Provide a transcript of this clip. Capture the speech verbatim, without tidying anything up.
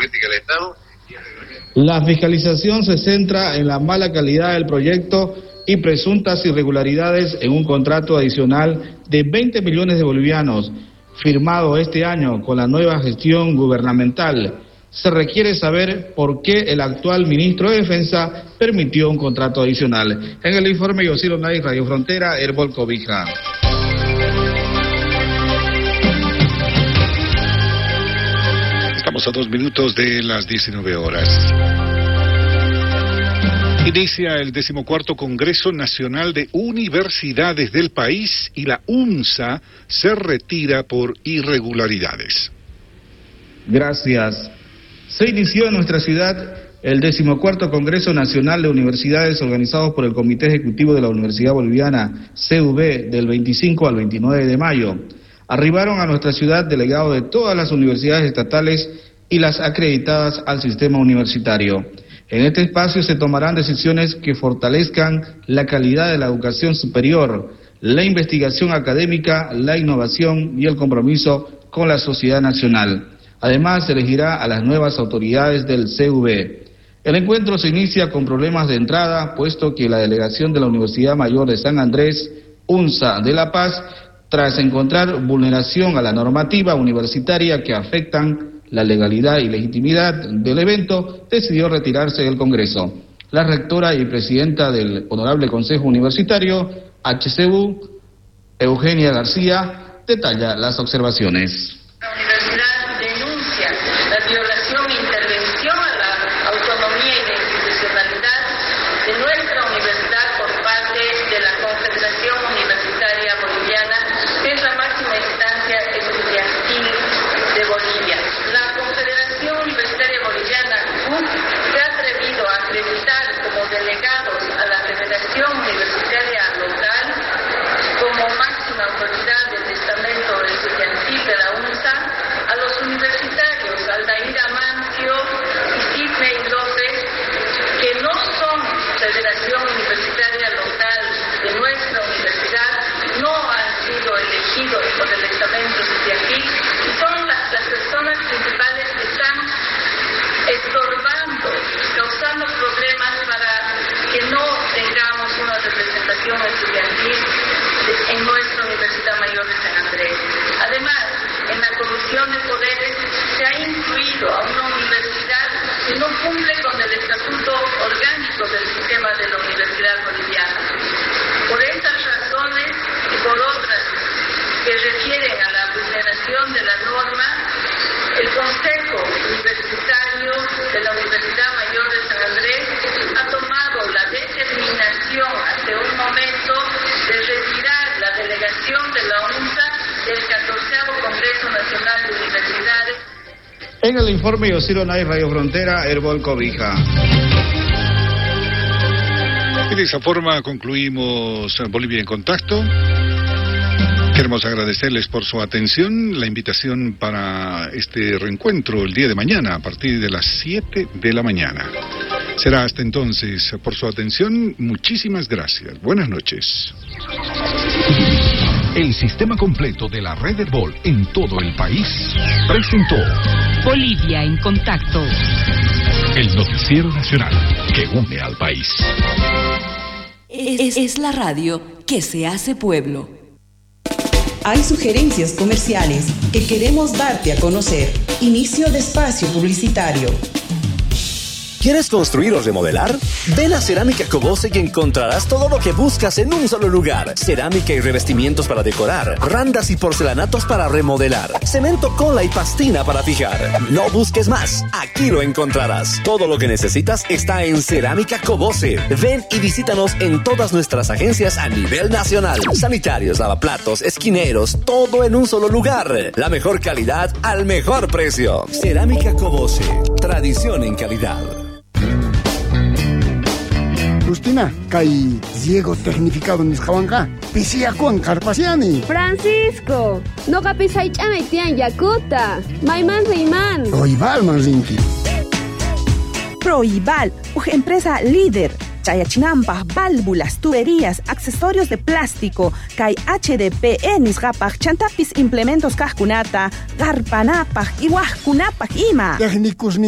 política del Estado. La fiscalización se centra en la mala calidad del proyecto y presuntas irregularidades en un contrato adicional de veinte millones de bolivianos, firmado este año con la nueva gestión gubernamental. Se requiere saber por qué el actual ministro de Defensa permitió un contrato adicional. En el informe Yosiro Nay, Radio Frontera, Herbol Cobija. Estamos a dos minutos de las diecinueve horas. Inicia el decimocuarto Congreso Nacional de Universidades del país y la UNSA se retira por irregularidades. Gracias. Se inició en nuestra ciudad el decimocuarto Congreso Nacional de Universidades organizado por el Comité Ejecutivo de la Universidad Boliviana, C U B, del veinticinco al veintinueve de mayo. Arribaron a nuestra ciudad delegados de todas las universidades estatales y las acreditadas al sistema universitario. En este espacio se tomarán decisiones que fortalezcan la calidad de la educación superior, la investigación académica, la innovación y el compromiso con la sociedad nacional. Además, se elegirá a las nuevas autoridades del C U B. El encuentro se inicia con problemas de entrada, puesto que la delegación de la Universidad Mayor de San Andrés, UNSA de La Paz, tras encontrar vulneración a la normativa universitaria que afectan la legalidad y legitimidad del evento, decidió retirarse del Congreso. La rectora y presidenta del Honorable Consejo Universitario, H C U, Eugenia García, detalla las observaciones. La universidad denuncia la violación e intervención a la autonomía y la institucionalidad de nuestra universidad por parte de la Confederación Universitaria Boliviana, que es la máxima instancia estudiantil de Bolivia. La Confederación Universitaria Boliviana, C U B, se ha atrevido a acreditar como delegados a la Federación Universitaria Local como máxima autoridad del estamento estudiantil de la UNSA a los universitarios Aldair Amancio y Sidney López, que no son Federación Universitaria Local de nuestra universidad, no han sido elegidos por el estamento estudiantil y son las, las personas principales que están estorbando, causando problemas para que no tengamos una representación estudiantil en nuestra Universidad Mayor de San Andrés. Además, en la corrupción de poderes se ha incluido a una universidad que no cumple con el estatuto orgánico del sistema de la Universidad Boliviana. Por estas razones y por otras que refieren a la vulneración de la norma, el Consejo Universitario de la Universidad Mayor de San Andrés ha tomado la determinación hace un momento de retirar la delegación de la UNSA del catorceavo Congreso Nacional de Universidades. En el informe Yosiro Nay, Radio Frontera, Herbol Cobija. Y de esa forma concluimos Bolivia en Contacto. Queremos agradecerles por su atención, la invitación para este reencuentro el día de mañana a partir de las siete de la mañana. Será hasta entonces. Por su atención, muchísimas gracias. Buenas noches. El sistema completo de la red Herbol en todo el país presentó Bolivia en Contacto, el noticiero nacional que une al país. Es, es la radio que se hace pueblo. Hay sugerencias comerciales que queremos darte a conocer. Inicio de espacio publicitario. ¿Quieres construir o remodelar? Ven a Cerámica Cobose y encontrarás todo lo que buscas en un solo lugar. Cerámica y revestimientos para decorar, randas y porcelanatos para remodelar, cemento, cola y pastina para fijar. No busques más, aquí lo encontrarás. Todo lo que necesitas está en Cerámica Cobose. Ven y visítanos en todas nuestras agencias a nivel nacional. Sanitarios, lavaplatos, esquineros, todo en un solo lugar. La mejor calidad al mejor precio. Cerámica Cobose, tradición en calidad. Justina, kay Diego tecnificado nisqawanqa pisiyakuwan karpasiani. Francisco, noqa pisaych'amay tiyan yakuta. Mayman riyman. Proibalman rinki. Proibal, uj empresa líder. Chayachinampa, válvulas, tuberías, accesorios de plástico, kay H D P E nisqapaj, chantapis implementos kajkunata, garpanapaj, iwajkunapaj ima. Técnicos